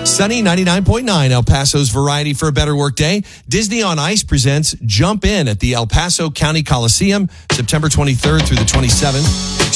Sunny 99.9, El Paso's Variety for a Better Workday. Disney on Ice presents Jump In at the El Paso County Coliseum, September 23rd through the 27th.